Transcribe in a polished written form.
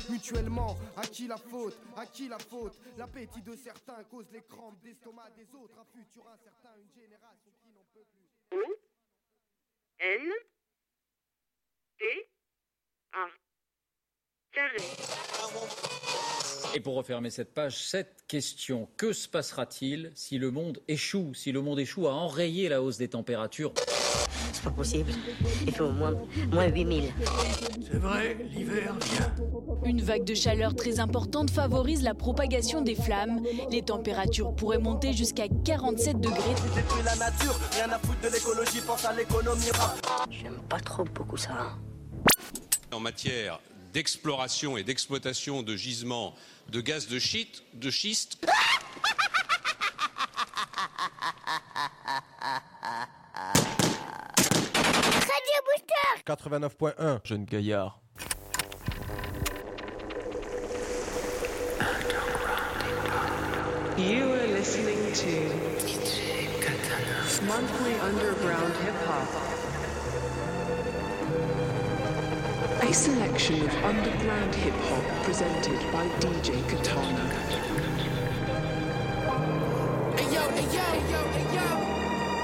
mutuellement. À qui la faute? À qui la faute? L'appétit de certains cause les crampes d'estomac des autres. Un futur incertain, une génération qui n'en peut plus. O-N-T-A carré. Et pour refermer cette page, cette question, que se passera-t-il si le monde échoue à enrayer la hausse des températures? C'est pas possible. Il fait au moins 8000. C'est vrai, l'hiver vient. Une vague de chaleur très importante favorise la propagation des flammes. Les températures pourraient monter jusqu'à 47 degrés. Détruis la nature, rien à foutre de l'écologie, pense à l'économie. J'aime pas trop beaucoup ça. En matière d'exploration et d'exploitation de gisements de gaz de schiste. Radio Booster 89.1 Jeune Gaillard. You are listening to Monthly Underground Hip Hop. A selection of underground hip hop presented by DJ Katana. Hey yo, hey yo, hey yo, hey yo.